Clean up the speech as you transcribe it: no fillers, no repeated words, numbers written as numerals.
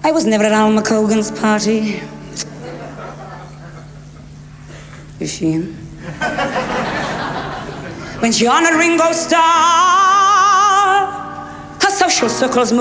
I was never at Al McCogan's party. Is she in? When she honored Ringo Starr, her social circles moved